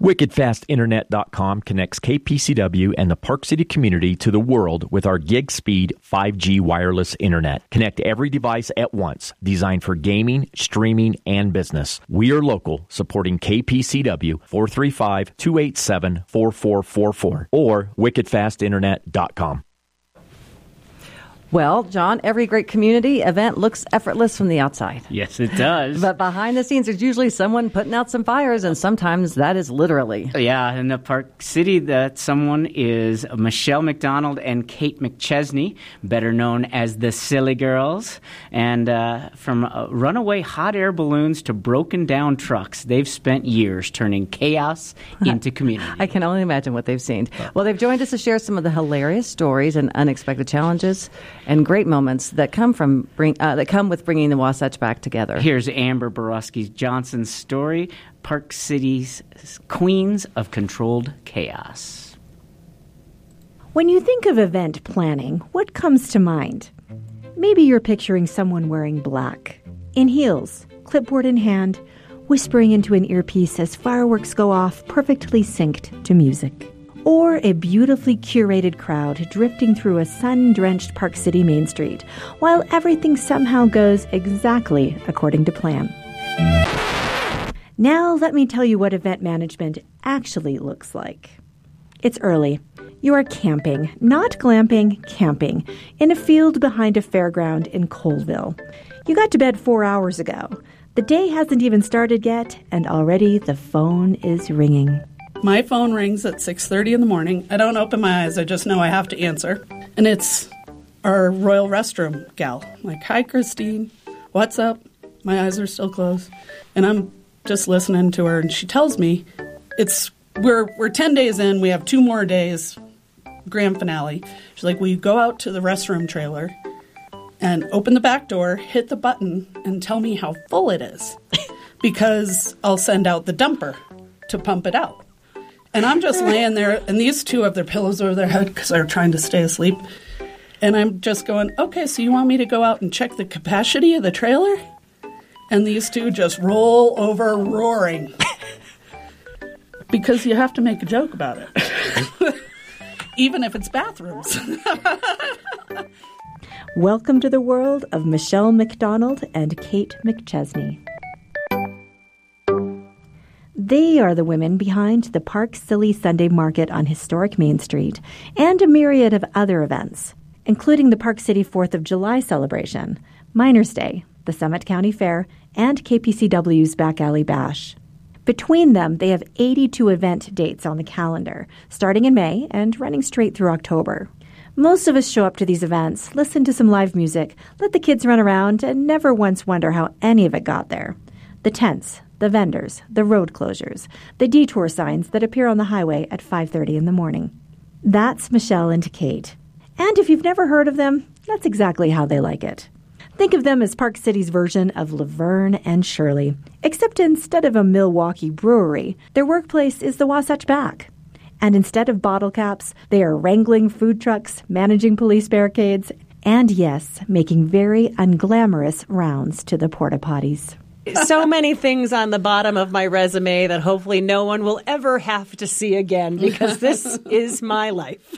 WickedFastInternet.com connects KPCW and the Park City community to the world with our gig speed 5G wireless internet. Connect every device at once, designed for gaming, streaming, and business. We are local, supporting KPCW 435-287-4444 or WickedFastInternet.com. Well, John, every great community event looks effortless from the outside. Yes, it does. But behind the scenes, there's usually someone putting out some fires, and sometimes that is literally. Yeah, in the Park City, that someone is Michelle McDonald and Kate McChesney, better known as the Silly Girls. And from runaway hot air balloons to broken down trucks, they've spent years turning chaos into community. I can only imagine what they've seen. Well, they've joined us to share some of the hilarious stories and unexpected challenges and great moments that come with bringing the Wasatch back together. Here's Amber Borowski-Johnson's story, Park City's Queens of Controlled Chaos. When you think of event planning, what comes to mind? Maybe you're picturing someone wearing black, in heels, clipboard in hand, whispering into an earpiece as fireworks go off perfectly synced to music. Or a beautifully curated crowd drifting through a sun-drenched Park City Main Street, while everything somehow goes exactly according to plan. Now let me tell you what event management actually looks like. It's early. You are camping, not glamping, camping, in a field behind a fairground in Colville. You got to bed 4 hours ago. The day hasn't even started yet, and already the phone is ringing. My phone rings at 6:30 in the morning. I don't open my eyes. I just know I have to answer. And it's our Royal Restroom gal. I'm like, hi, Christine. What's up? My eyes are still closed. And I'm just listening to her. And she tells me we're 10 days in. We have 2 more days. Grand finale. She's like, will you go out to the restroom trailer and open the back door, hit the button, and tell me how full it is? Because I'll send out the dumper to pump it out. And I'm just laying there, and these two have their pillows over their head because they're trying to stay asleep. And I'm just going, okay, so you want me to go out and check the capacity of the trailer? And these two just roll over roaring. Because you have to make a joke about it. Even if it's bathrooms. Welcome to the world of Michelle McDonald and Kate McChesney. They are the women behind the Park Silly Sunday Market on historic Main Street and a myriad of other events, including the Park City 4th of July celebration, Miners' Day, the Summit County Fair, and KPCW's Back Alley Bash. Between them, they have 82 event dates on the calendar, starting in May and running straight through October. Most of us show up to these events, listen to some live music, let the kids run around, and never once wonder how any of it got there. The tents, the vendors, the road closures, the detour signs that appear on the highway at 5:30 in the morning. That's Michelle and Kate. And if you've never heard of them, that's exactly how they like it. Think of them as Park City's version of Laverne and Shirley, except instead of a Milwaukee brewery, their workplace is the Wasatch Back. And instead of bottle caps, they are wrangling food trucks, managing police barricades, and yes, making very unglamorous rounds to the porta potties. So many things on the bottom of my resume that hopefully no one will ever have to see again because this is my life.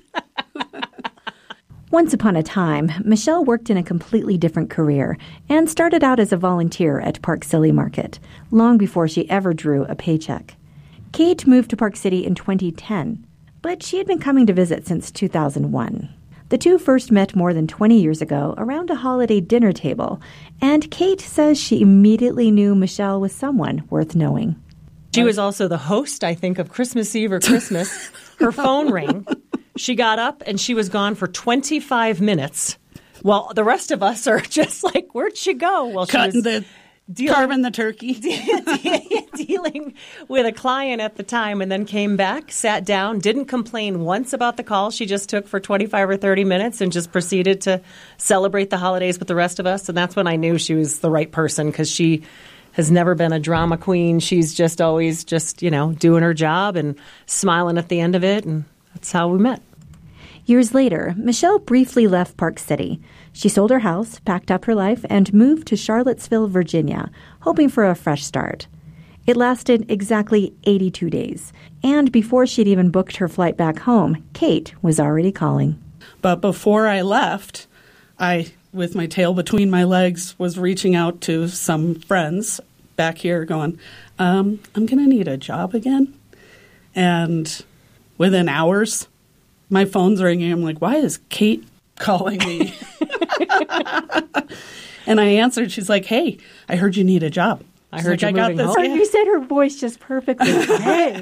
Once upon a time, Michelle worked in a completely different career and started out as a volunteer at Park Silly Market, long before she ever drew a paycheck. Kate moved to Park City in 2010, but she had been coming to visit since 2001. The two first met more than 20 years ago around a holiday dinner table, and Kate says she immediately knew Michelle was someone worth knowing. She was also the host, I think, of Christmas Eve or Christmas. Her phone rang. She got up, and she was gone for 25 minutes. While the rest of us are just like, where'd she go? Well, carving the turkey. Dealing with a client at the time, and then came back, sat down, didn't complain once about the call she just took for 25 or 30 minutes and just proceeded to celebrate the holidays with the rest of us. And that's when I knew she was the right person because she has never been a drama queen. She's just always doing her job and smiling at the end of it. And that's how we met. Years later, Michelle briefly left Park City. She sold her house, packed up her life, and moved to Charlottesville, Virginia, hoping for a fresh start. It lasted exactly 82 days. And before she'd even booked her flight back home, Kate was already calling. But before I left, I, with my tail between my legs, was reaching out to some friends back here going, I'm going to need a job again. And within hours, my phone's ringing. I'm like, why is Kate calling me? And I answered. She's like, hey, I heard you need a job. I heard you're moving home. You said her voice just perfectly. Hey.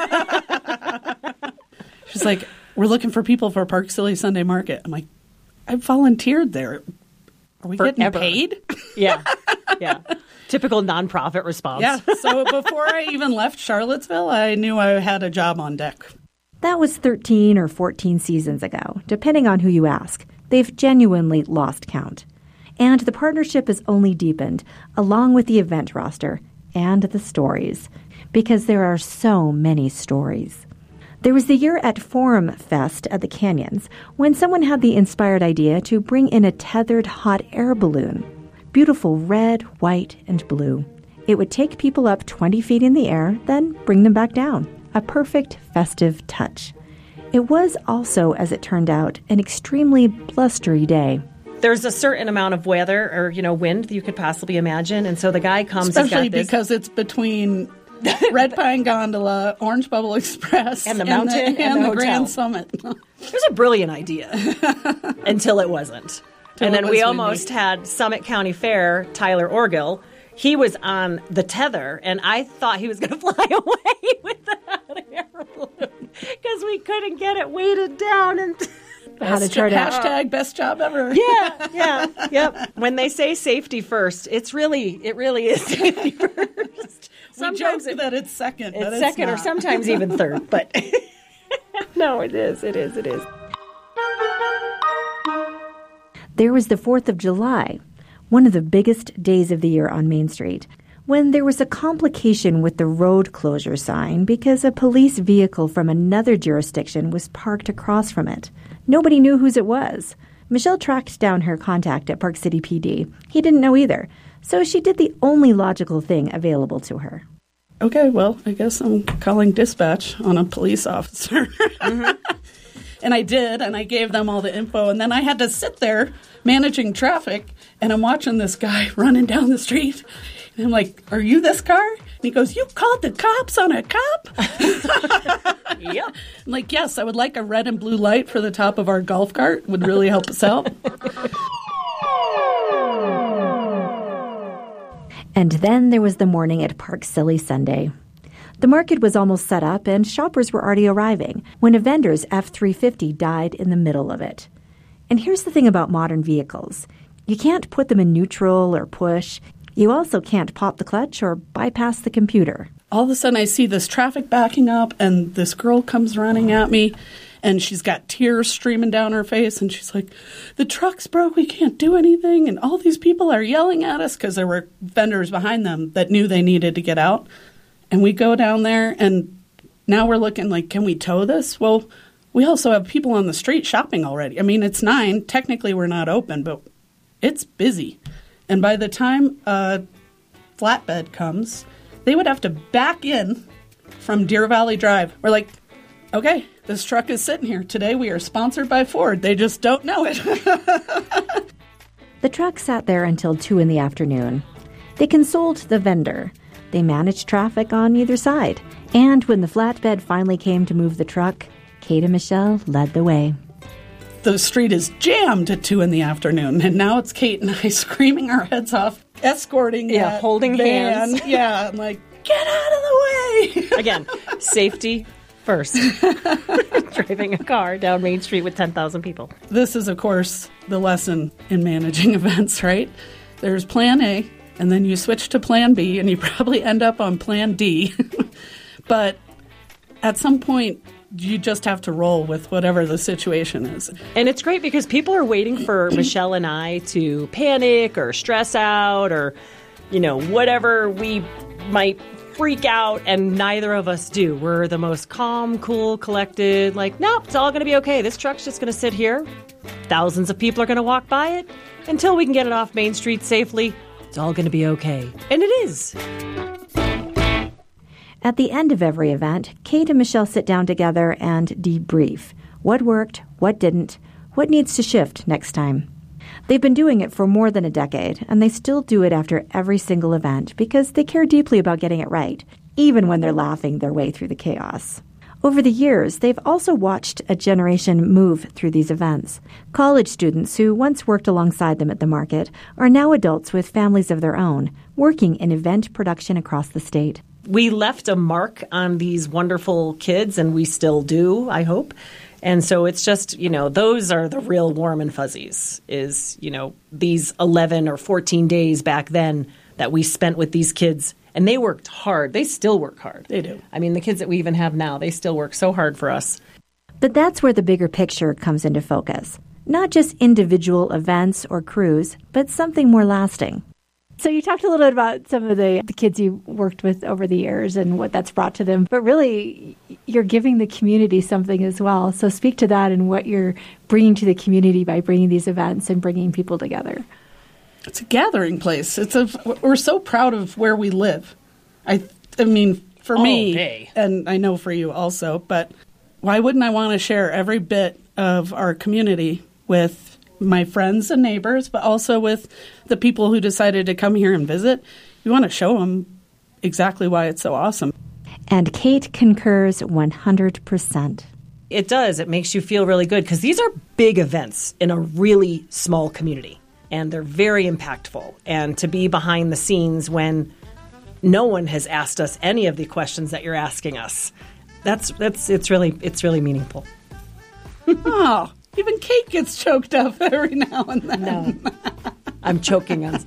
She's like, we're looking for people for Park Silly Sunday Market. I'm like, I volunteered there. Are we getting paid? Yeah. Typical nonprofit response. Yeah. So before I even left Charlottesville, I knew I had a job on deck. That was 13 or 14 seasons ago, depending on who you ask. They've genuinely lost count. And the partnership has only deepened, along with the event roster and the stories, because there are so many stories. There was the year at Forum Fest at the Canyons when someone had the inspired idea to bring in a tethered hot air balloon. Beautiful red, white, and blue. It would take people up 20 feet in the air, then bring them back down. A perfect festive touch. It was also, as it turned out, an extremely blustery day. There's a certain amount of weather or, wind that you could possibly imagine. And so the guy comes. Especially because it's between Red Pine Gondola, Orange Bubble Express, and the mountain and the Grand Summit. It was a brilliant idea until it wasn't. And then we almost had Summit County Fair, Tyler Orgill. He was on the tether, and I thought he was going to fly away with the hot air balloon because we couldn't get it weighted down. And hashtag best job ever. Yep. When they say safety first, it really is safety first. Sometimes that it's second. It's second not. Or sometimes even third. But no, it is. There was the 4th of July, one of the biggest days of the year on Main Street, when there was a complication with the road closure sign because a police vehicle from another jurisdiction was parked across from it. Nobody knew whose it was. Michelle tracked down her contact at Park City PD. He didn't know either, so she did the only logical thing available to her. Okay, well, I guess I'm calling dispatch on a police officer. Mm-hmm. And I did, and I gave them all the info, and then I had to sit there managing traffic, and I'm watching this guy running down the street, and I'm like, are you this car? And he goes, you called the cops on a cop? Yep. I'm like, yes, I would like a red and blue light for the top of our golf cart. Would really help us out. And then there was the morning at Park Silly Sunday. The market was almost set up and shoppers were already arriving when a vendor's F-350 died in the middle of it. And here's the thing about modern vehicles. You can't put them in neutral or push. You also can't pop the clutch or bypass the computer. All of a sudden I see this traffic backing up and this girl comes running at me and she's got tears streaming down her face and she's like, the truck's broke, we can't do anything. And all these people are yelling at us because there were vendors behind them that knew they needed to get out. And we go down there, and now we're looking like, can we tow this? Well, we also have people on the street shopping already. I mean, it's 9. Technically, we're not open, but it's busy. And by the time a flatbed comes, they would have to back in from Deer Valley Drive. We're like, okay, this truck is sitting here. Today we are sponsored by Ford. They just don't know it. The truck sat there until 2 in the afternoon. They consoled the vendor. They managed traffic on either side. And when the flatbed finally came to move the truck, Kate and Michelle led the way. The street is jammed at 2 in the afternoon, and now it's Kate and I screaming our heads off, escorting that holding van. hands. Yeah, I'm like, get out of the way. Again, safety first. Driving a car down Main Street with 10,000 people. This is, of course, the lesson in managing events, right? There's plan A, and then you switch to plan B, and you probably end up on plan D. But at some point, you just have to roll with whatever the situation is. And it's great because people are waiting for Michelle and I to panic or stress out or, whatever we might freak out, and neither of us do. We're the most calm, cool, collected, like, nope, it's all going to be okay. This truck's just going to sit here. Thousands of people are going to walk by it. Until we can get it off Main Street safely, it's all going to be okay. And it is. At the end of every event, Kate and Michelle sit down together and debrief. What worked, what didn't, what needs to shift next time. They've been doing it for more than a decade, and they still do it after every single event because they care deeply about getting it right, even when they're laughing their way through the chaos. Over the years, they've also watched a generation move through these events. College students who once worked alongside them at the market are now adults with families of their own, working in event production across the state. We left a mark on these wonderful kids, and we still do, I hope. And so it's just, those are the real warm and fuzzies, is, these 11 or 14 days back then that we spent with these kids. And they worked hard. They still work hard. They do. I mean, the kids that we even have now, they still work so hard for us. But that's where the bigger picture comes into focus. Not just individual events or crews, but something more lasting. So you talked a little bit about some of the kids you worked with over the years and what that's brought to them. But really, you're giving the community something as well. So speak to that and what you're bringing to the community by bringing these events and bringing people together. It's a gathering place. We're so proud of where we live. I mean, for me, and I know for you also, but why wouldn't I want to share every bit of our community with my friends and neighbors, but also with the people who decided to come here and visit? You want to show them exactly why it's so awesome. And Kate concurs 100%. It does. It makes you feel really good because these are big events in a really small community, and they're very impactful. And to be behind the scenes when no one has asked us any of the questions that you're asking us, it's really meaningful. Oh. Even Kate gets choked up every now and then. No, I'm choking on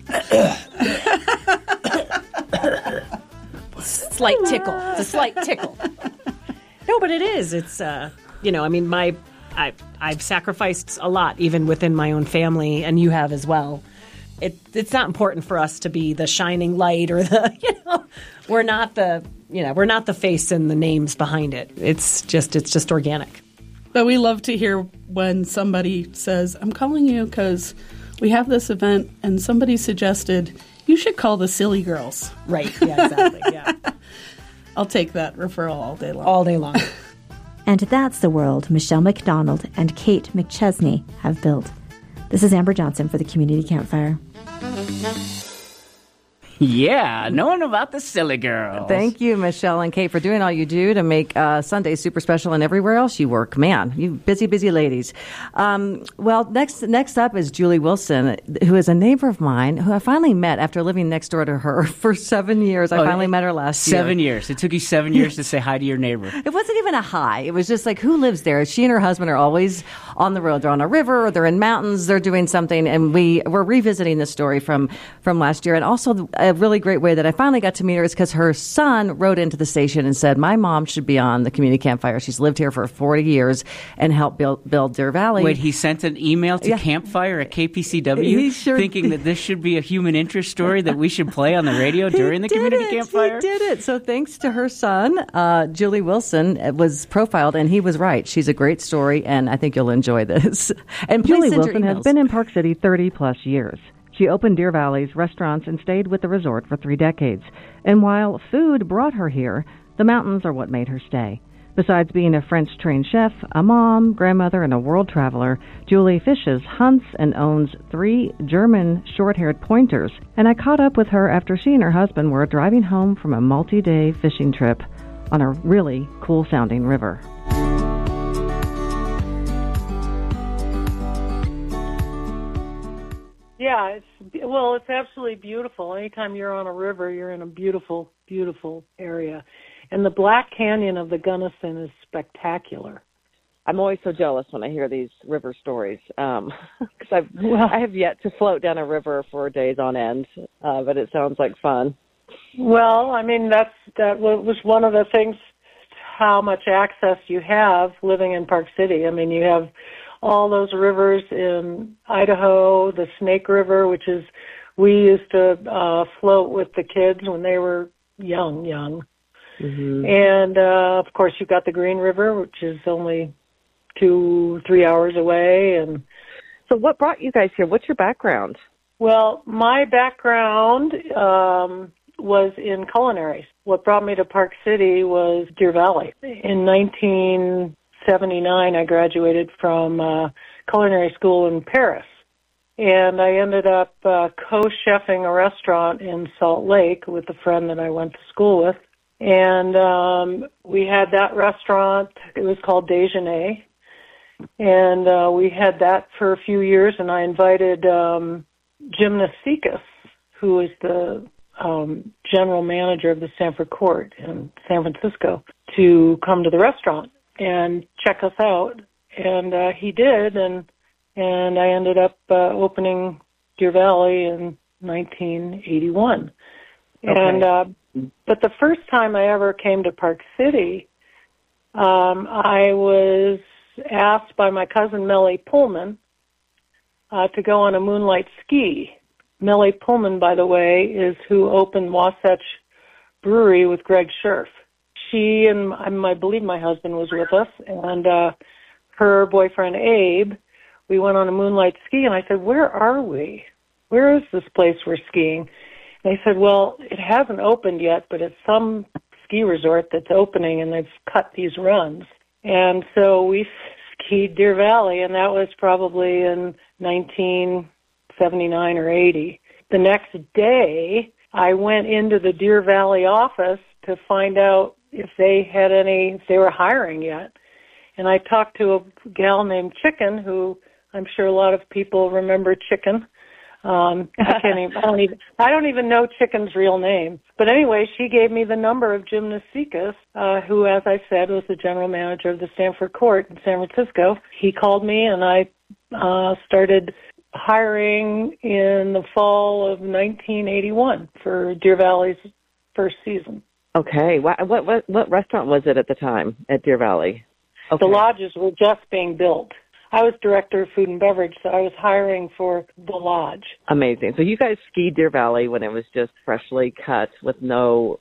slight tickle. It's a slight tickle. No, but it is. It's I've sacrificed a lot even within my own family, and you have as well. It's not important for us to be the shining light or we're not the face and the names behind it. It's just organic. But we love to hear when somebody says, I'm calling you because we have this event and somebody suggested you should call the Silly Girls. Right, yeah, exactly, yeah. I'll take that referral all day long. All day long. And that's the world Michelle McDonald and Kate McChesney have built. This is Amber Johnson for the Community Campfire. Yeah, knowing about the Silly Girls. Thank you, Michelle and Kate, for doing all you do to make Sunday super special and everywhere else you work. Man, you busy ladies. Well, next up is Julie Wilson, who is a neighbor of mine who I finally met after living next door to her for 7 years. I finally met her last year. 7 years. It took you 7 years to say hi to your neighbor. It wasn't even a hi. It was just like, who lives there? She and her husband are always on the road. They're on a river, or they're in mountains, they're doing something, and we're revisiting the story from last year. And also a really great way that I finally got to meet her is because her son wrote into the station and said, my mom should be on the Community Campfire. She's lived here for 40 years and helped build Deer Valley. Wait, he sent an email to Campfire at KPCW thinking that this should be a human interest story that we should play on the radio during the Community Campfire? He did it. So thanks to her son, Julie Wilson was profiled, and he was right. She's a great story, and I think you'll enjoy this. And Julie Wilson has been in Park City 30-plus years. She opened Deer Valley's restaurants and stayed with the resort for 3 decades. And while food brought her here, the mountains are what made her stay. Besides being a French-trained chef, a mom, grandmother, and a world traveler, Julie fishes, hunts, and owns 3 German short-haired pointers. And I caught up with her after she and her husband were driving home from a multi-day fishing trip on a really cool-sounding river. Yeah, it's absolutely beautiful. Anytime you're on a river, you're in a beautiful, beautiful area. And the Black Canyon of the Gunnison is spectacular. I'm always so jealous when I hear these river stories because I have yet to float down a river for days on end, but it sounds like fun. Well, I mean, that was one of the things, how much access you have living in Park City. I mean, you have all those rivers in Idaho, the Snake River, which is, we used to float with the kids when they were young. Mm-hmm. And, of course, you've got the Green River, which is only 2-3 hours away. And so what brought you guys here? What's your background? Well, my background was in culinary. What brought me to Park City was Deer Valley. In 1979, I graduated from culinary school in Paris. And I ended up co-chefing a restaurant in Salt Lake with a friend that I went to school with. And we had that restaurant. It was called Déjeuner. And we had that for a few years, and I invited Jim Nasikas, who is the general manager of the Stanford Court in San Francisco, to come to the restaurant and check us out. And he did, and I ended up opening Deer Valley in 1981. Okay. And but the first time I ever came to Park City, I was asked by my cousin Melly Pullman to go on a moonlight ski. Melly Pullman, by the way, is who opened Wasatch Brewery with Greg Scherf. She and I believe my husband was with us, and her boyfriend Abe. We went on a moonlight ski, and I said, "Where are we? Where is this place we're skiing?" And they said, "Well, it hasn't opened yet, but it's some ski resort that's opening, and they've cut these runs." And so we skied Deer Valley, and that was probably in 1979 or 80. The next day, I went into the Deer Valley office to find out if they were hiring yet. And I talked to a gal named Chicken, who I'm sure a lot of people remember Chicken. I don't even know Chicken's real name. But anyway, she gave me the number of Jim Nasikas, who, as I said, was the general manager of the Stanford Court in San Francisco. He called me, and I started hiring in the fall of 1981 for Deer Valley's first season. Okay. What restaurant was it at the time at Deer Valley? Okay. The lodges were just being built. I was director of food and beverage, so I was hiring for the lodge. Amazing. So you guys skied Deer Valley when it was just freshly cut with no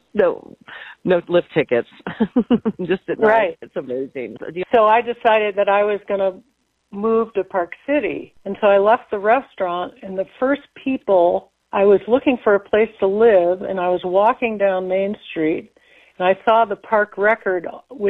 lift tickets. Just at night. Right. It's amazing. So I decided that I was going to move to Park City. And so I left the restaurant, and the first people, I was looking for a place to live, and I was walking down Main Street, and I saw the Park Record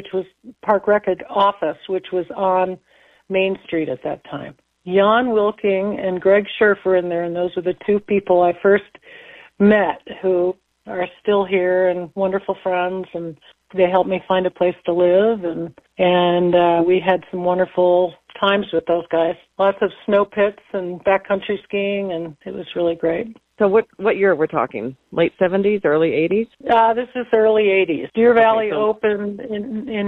office, which was on Main Street at that time. Jan Wilking and Greg Scherf were in there, and those were the two people I first met who are still here and wonderful friends, and they helped me find a place to live, and we had some wonderful times with those guys. Lots of snow pits and backcountry skiing, and it was really great. So what year we're talking? Late 70s, early 80s? This is early 80s. Deer Valley opened in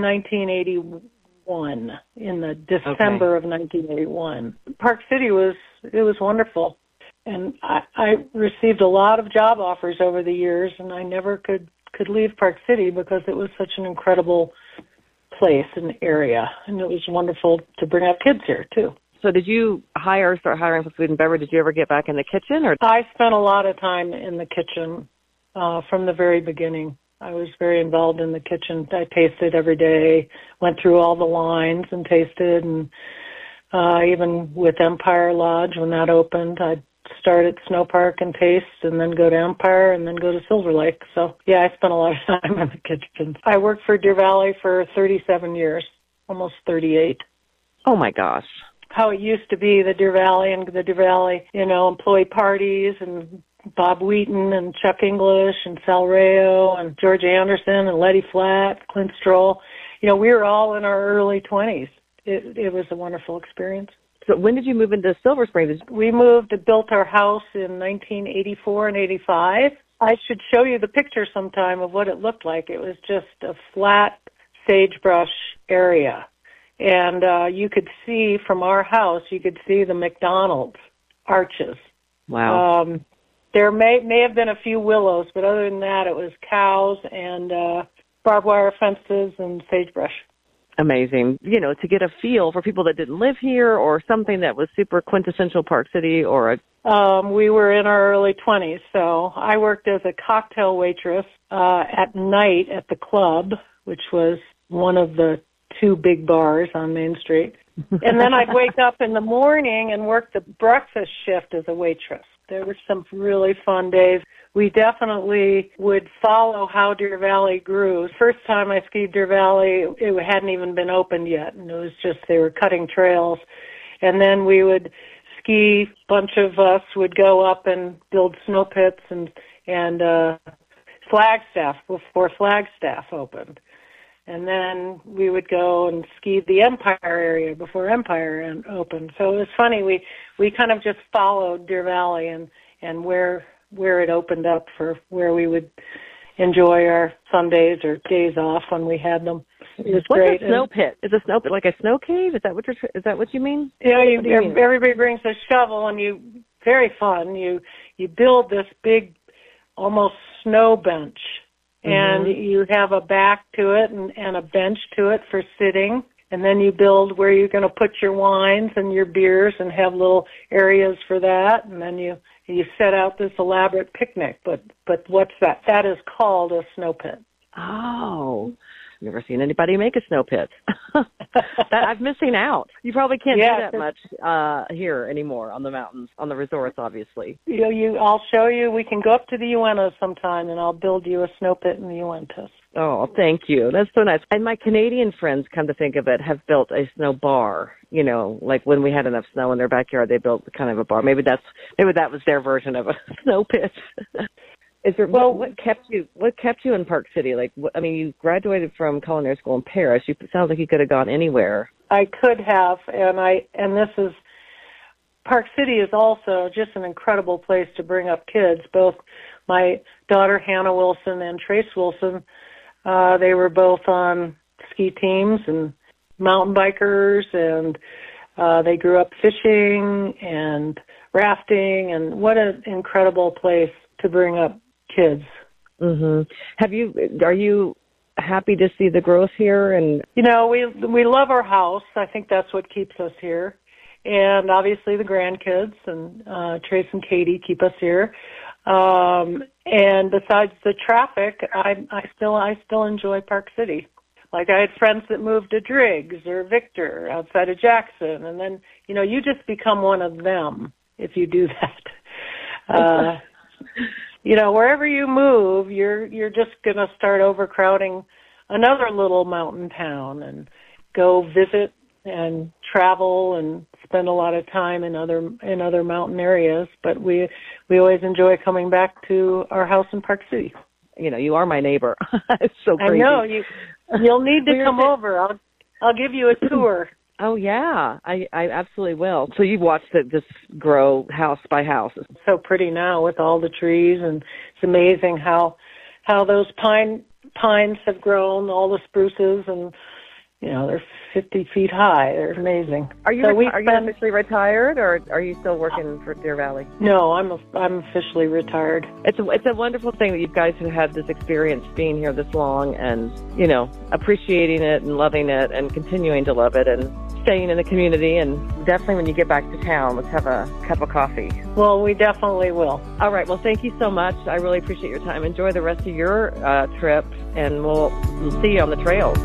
1981, in the December of 1981. Park City was wonderful. And I received a lot of job offers over the years, and I never could leave Park City because it was such an incredible place and area. And it was wonderful to bring up kids here, too. So did you start hiring for food and beverage? Did you ever get back in the kitchen? Or I spent a lot of time in the kitchen from the very beginning. I was very involved in the kitchen. I tasted every day, went through all the lines and tasted. And even with Empire Lodge, when that opened, I'd start at Snow Park and taste, and then go to Empire, and then go to Silver Lake. So, yeah, I spent a lot of time in the kitchen. I worked for Deer Valley for 37 years, almost 38. Oh, my gosh. How it used to be, the Deer Valley, employee parties, and Bob Wheaton and Chuck English and Sal Rayo and George Anderson and Letty Flatt, Clint Stroll. We were all in our early 20s. It was a wonderful experience. So when did you move into Silver Spring? We built our house in 1984 and 85. I should show you the picture sometime of what it looked like. It was just a flat sagebrush area. And you could see from our house, you could see the McDonald's arches. Wow. There may have been a few willows, but other than that, it was cows and barbed wire fences and sagebrush. Amazing. To get a feel for people that didn't live here or something that was super quintessential Park City or we were in our early 20s, so I worked as a cocktail waitress at night at the Club, which was one of the two big bars on Main Street. And then I'd wake up in the morning and work the breakfast shift as a waitress. There were some really fun days. We definitely would follow how Deer Valley grew. First time I skied Deer Valley, it hadn't even been opened yet, and it was just they were cutting trails. And then we would ski, a bunch of us would go up and build snow pits and Flagstaff before Flagstaff opened. And then we would go and ski the Empire area before Empire opened. So it was funny. We kind of just followed Deer Valley and where it opened up for where we would enjoy our Sundays or days off when we had them. It was great. What's a snow pit? Is a snow pit like a snow cave? Is that what you mean? Yeah, everybody brings a shovel and very fun. You build this big, almost snow bench. And you have a back to it and a bench to it for sitting. And then you build where you're going to put your wines and your beers and have little areas for that. And then you set out this elaborate picnic. But what's that? That is called a snow pit. Oh, I've never seen anybody make a snow pit. I'm missing out. You probably can't do that much here anymore on the mountains, on the resorts, obviously. I'll show you. We can go up to the Uintas sometime, and I'll build you a snow pit in the Uintas. Oh, thank you. That's so nice. And my Canadian friends, come to think of it, have built a snow bar. You know, like when we had enough snow in their backyard, they built kind of a bar. Maybe that was their version of a snow pit. What kept you in Park City? You graduated from culinary school in Paris. It sounds like you could have gone anywhere. I could have, Park City is also just an incredible place to bring up kids. Both my daughter Hannah Wilson and Trace Wilson, they were both on ski teams and mountain bikers, and they grew up fishing and rafting, and what an incredible place to bring up kids. Are you happy to see the growth here? And we love our house. I think that's what keeps us here, and obviously the grandkids and Trace and Katie keep us here. And besides the traffic, I still enjoy Park City. Like I had friends that moved to Driggs or Victor outside of Jackson, and then you just become one of them if you do that. Wherever you move, you're just going to start overcrowding another little mountain town and go visit and travel and spend a lot of time in other mountain areas. But we always enjoy coming back to our house in Park City. You are my neighbor. It's so crazy. I know you'll need to come over. I'll give you a tour. Oh, yeah, I absolutely will. So you've watched it just grow house by house. It's so pretty now with all the trees, and it's amazing how those pines have grown, all the spruces, and, they're 50 feet high. They're amazing. Are you officially retired, or are you still working for Deer Valley? No, I'm officially retired. It's a wonderful thing that you guys have had this experience being here this long and, appreciating it and loving it and continuing to love it and staying in the community. And definitely when you get back to town, let's have a cup of coffee. Well, we definitely will. All right. Well, thank you so much. I really appreciate your time. Enjoy the rest of your trip, and we'll see you on the trails.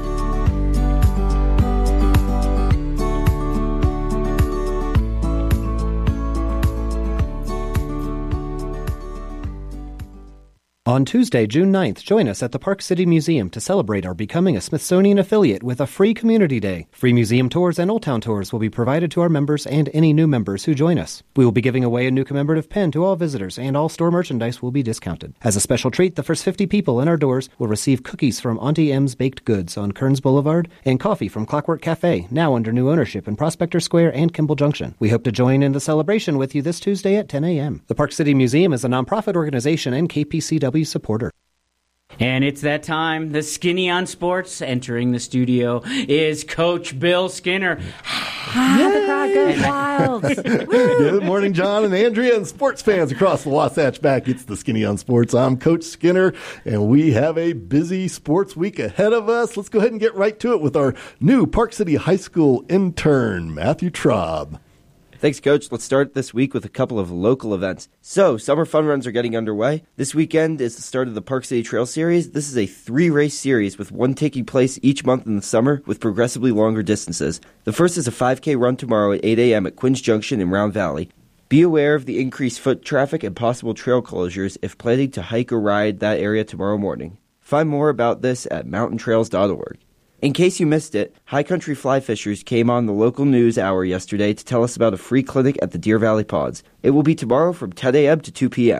On Tuesday, June 9th, join us at the Park City Museum to celebrate our becoming a Smithsonian affiliate with a free community day. Free museum tours and Old Town tours will be provided to our members and any new members who join us. We will be giving away a new commemorative pen to all visitors, and all store merchandise will be discounted. As a special treat, the first 50 people in our doors will receive cookies from Auntie M's Baked Goods on Kearns Boulevard and coffee from Clockwork Cafe, now under new ownership in Prospector Square and Kimball Junction. We hope to join in the celebration with you this Tuesday at 10 a.m. The Park City Museum is a nonprofit organization and KPCW supporter. And it's that time. The Skinny on Sports. Entering the studio is Coach Bill Skinner. The crowd goes wild. Good morning, John and Andrea and sports fans across the Wasatch Back. It's the Skinny on Sports. I'm Coach Skinner, and we have a busy sports week ahead of us. Let's go ahead and get right to it with our new Park City High School intern, Matthew Traub. Thanks, Coach. Let's start this week with a couple of local events. So, summer fun runs are getting underway. This weekend is the start of the Park City Trail Series. This is a 3-race series with one taking place each month in the summer with progressively longer distances. The first is a 5K run tomorrow at 8 a.m. at Quinns Junction in Round Valley. Be aware of the increased foot traffic and possible trail closures if planning to hike or ride that area tomorrow morning. Find more about this at mountaintrails.org. In case you missed it, High Country Fly Fishers came on the local news hour yesterday to tell us about a free clinic at the Deer Valley Ponds. It will be tomorrow from 10 a.m. to 2 p.m.